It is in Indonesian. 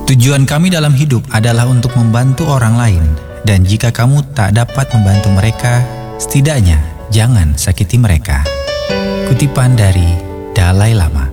Tujuan kami dalam hidup adalah untuk membantu orang lain, dan jika kamu tak dapat membantu mereka, setidaknya jangan sakiti mereka. Kutipan dari Dalai Lama.